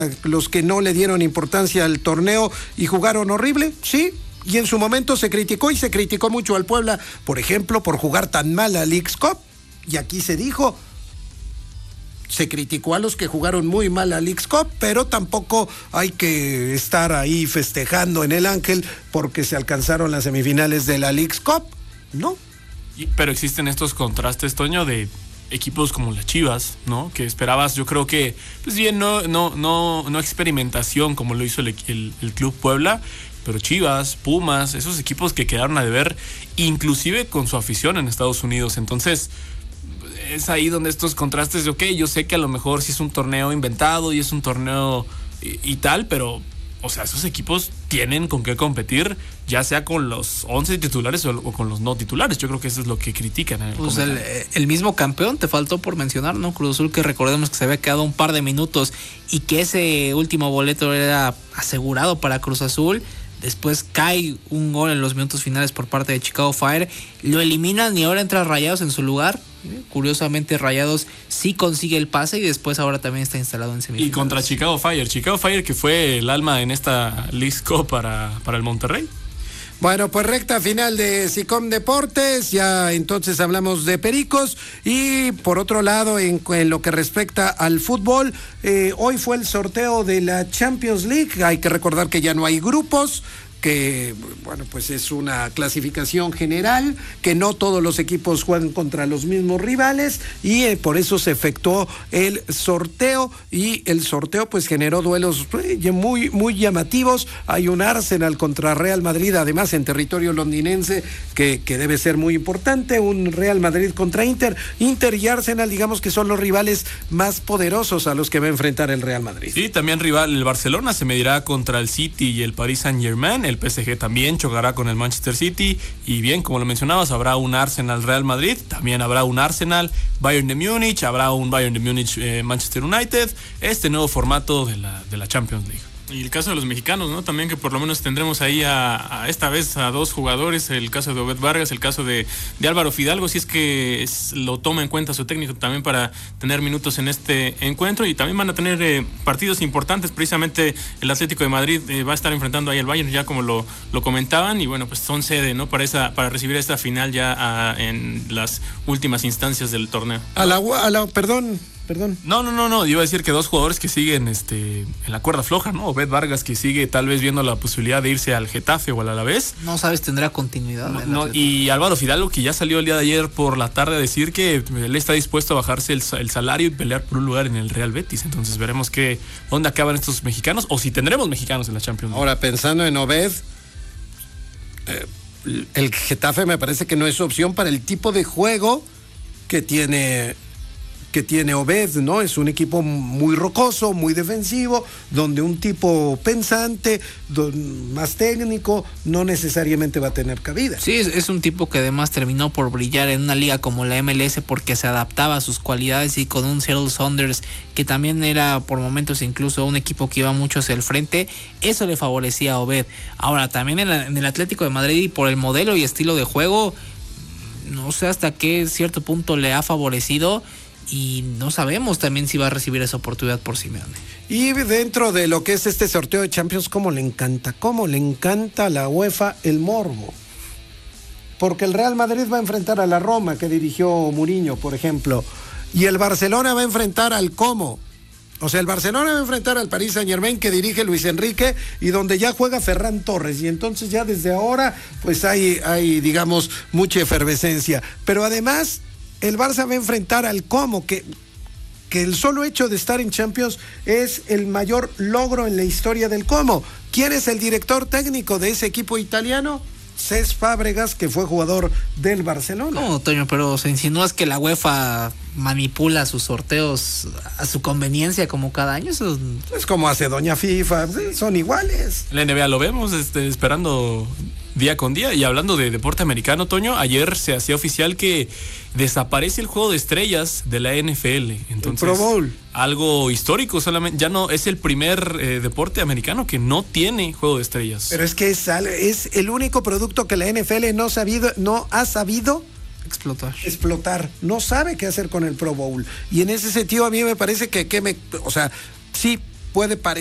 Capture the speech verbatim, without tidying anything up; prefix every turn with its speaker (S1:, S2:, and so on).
S1: los que no le dieron importancia al torneo y jugaron horrible, sí, y en su momento se criticó y se criticó mucho al Puebla, por ejemplo, por jugar tan mal a Leagues Cup, y aquí se dijo, se criticó a los que jugaron muy mal a Leagues Cup, pero tampoco hay que estar ahí festejando en el Ángel porque se alcanzaron las semifinales de la Leagues Cup, ¿no?
S2: Y, pero existen estos contrastes, Toño, de equipos como las Chivas, ¿no? Que esperabas, yo creo que, pues bien, no, no, no, no experimentación como lo hizo el, el, el Club Puebla, pero Chivas, Pumas, esos equipos que quedaron a deber, inclusive con su afición en Estados Unidos. Entonces, es ahí donde estos contrastes de, ok, yo sé que a lo mejor sí es un torneo inventado y es un torneo y, y tal, pero, o sea, esos equipos tienen con qué competir, ya sea con los once titulares o, o con los no titulares. Yo creo que eso es lo que critican. El
S3: pues el, el mismo campeón, te faltó por mencionar, ¿no? Cruz Azul, que recordemos que se había quedado un par de minutos y que ese último boleto era asegurado para Cruz Azul. Después cae un gol en los minutos finales por parte de Chicago Fire, lo eliminan y ahora entra Rayados en su lugar. Curiosamente Rayados sí consigue el pase y después ahora también está instalado en semifinales.
S2: Y contra Chicago Fire, Chicago Fire que fue el alma en esta Leagues Cup para, para el Monterrey.
S1: Bueno, pues recta final de SICOM Deportes, ya entonces hablamos de Pericos y por otro lado en, en lo que respecta al fútbol, eh, hoy fue el sorteo de la Champions League, hay que recordar que ya no hay grupos, que bueno, pues es una clasificación general, que no todos los equipos juegan contra los mismos rivales y eh, por eso se efectuó el sorteo y el sorteo pues generó duelos eh, muy, muy llamativos. Hay un Arsenal contra Real Madrid, además en territorio londinense, que, que debe ser muy importante, un Real Madrid contra Inter, Inter y Arsenal digamos que son los rivales más poderosos a los que va a enfrentar el Real Madrid.
S2: Sí, también rival, el Barcelona se medirá contra el City y el Paris Saint-Germain. El P S G también chocará con el Manchester City y bien, como lo mencionabas, habrá un Arsenal Real Madrid, también habrá un Arsenal Bayern de Múnich, habrá un Bayern de Múnich eh, Manchester United, este nuevo formato de la, de la Champions League.
S4: Y el caso de los mexicanos, ¿no? También que por lo menos tendremos ahí a, a esta vez a dos jugadores, el caso de Obed Vargas, el caso de, de Álvaro Fidalgo, si es que es, lo toma en cuenta su técnico también para tener minutos en este encuentro, y también van a tener eh, partidos importantes, precisamente el Atlético de Madrid eh, va a estar enfrentando ahí al Bayern, ya como lo, lo comentaban, y bueno, pues son sede, ¿no? Para esa, para recibir esta final ya a, en las últimas instancias del torneo.
S1: A la, a la perdón, Perdón.
S2: No, no, no, no, iba a decir que dos jugadores que siguen este, en la cuerda floja, ¿no? Obed Vargas, que sigue tal vez viendo la posibilidad de irse al Getafe o al Alavés.
S3: No sabes, tendrá continuidad.
S2: No, no, y Álvaro Fidalgo, que ya salió el día de ayer por la tarde a decir que él está dispuesto a bajarse el, el salario y pelear por un lugar en el Real Betis. Entonces veremos que, dónde acaban estos mexicanos o si tendremos mexicanos en la Champions League.
S1: Ahora, pensando en Obed, eh, el Getafe me parece que no es opción para el tipo de juego que tiene... que tiene Obed, ¿no? Es un equipo muy rocoso, muy defensivo, donde un tipo pensante, don, más técnico, no necesariamente va a tener cabida.
S3: Sí, es, es un tipo que además terminó por brillar en una liga como la M L S porque se adaptaba a sus cualidades, y con un Seattle Sounders que también era por momentos incluso un equipo que iba mucho hacia el frente, eso le favorecía a Obed. Ahora, también en, la, en el Atlético de Madrid, y por el modelo y estilo de juego, no sé hasta qué cierto punto le ha favorecido, y no sabemos también si va a recibir esa oportunidad por Simeone.
S1: Y dentro de lo que es este sorteo de Champions, cómo le encanta, cómo le encanta a la UEFA el morbo. Porque el Real Madrid va a enfrentar a la Roma, que dirigió Mourinho, por ejemplo, y el Barcelona va a enfrentar al Como. O sea, el Barcelona va a enfrentar al Paris Saint-Germain, que dirige Luis Enrique, y donde ya juega Ferran Torres, y entonces ya desde ahora pues hay, hay digamos, mucha efervescencia. Pero además el Barça va a enfrentar al Como, que, que el solo hecho de estar en Champions es el mayor logro en la historia del Como. ¿Quién es el director técnico de ese equipo italiano? Cesc Fábregas, que fue jugador del Barcelona.
S3: No, Toño, pero se insinúas que la UEFA manipula sus sorteos a su conveniencia como cada año. Eso
S1: es como hace Doña FIFA, son iguales.
S2: La N B A lo vemos este, esperando día con día. Y hablando de deporte americano, Toño, ayer se hacía oficial que desaparece el juego de estrellas de la N F L. Entonces,
S1: el Pro Bowl.
S2: Algo histórico, solamente ya no es el primer eh, deporte americano que no tiene juego de estrellas.
S1: Pero es que es, es el único producto que la N F L no sabido, no ha sabido
S3: explotar.
S1: Explotar. No sabe qué hacer con el Pro Bowl. Y en ese sentido a mí me parece que, que me, o sea, sí, puede parecer